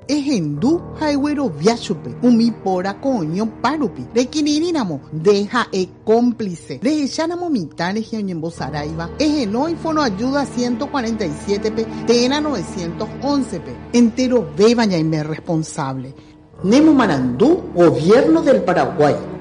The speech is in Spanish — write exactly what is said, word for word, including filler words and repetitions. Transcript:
Ejendu haigüero viachupe, umi pora coño parupi. Requirirínamo, deja e cómplice. Rehechánamo mitad región Saraiva. Ejenoi fono ayuda ciento cuarenta y siete pe, tena novecientos once pe. Entero bebaña y me responsable. Nemo Marandú, Gobierno del Paraguay.